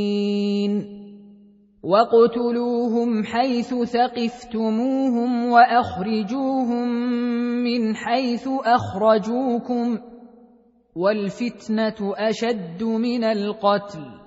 وَاقْتُلُوهُمْ حَيْثُ ثَقِفْتُمُوهُمْ وَأَخْرِجُوهُم مِّنْ حَيْثُ أَخْرَجُوكُمْ ۚ وَالْفِتْنَةُ أَشَدُّ مِنَ الْقَتْلِ